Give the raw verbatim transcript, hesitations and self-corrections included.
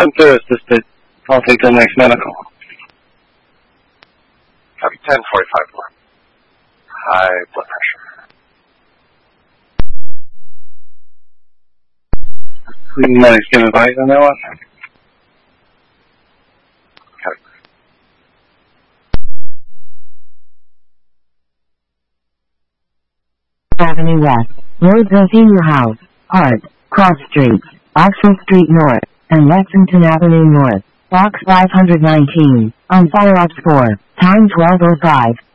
I'm through assisted. I'll take the next medical. Copy ten forty-five more. High blood pressure. Please medics give advice on that one. Copy. Avenue West, Road to Senior House, Hart, Cross Street, Oxford Street North, and Lexington Avenue North, Box five hundred nineteen, on Fire Ops four, time twelve oh five.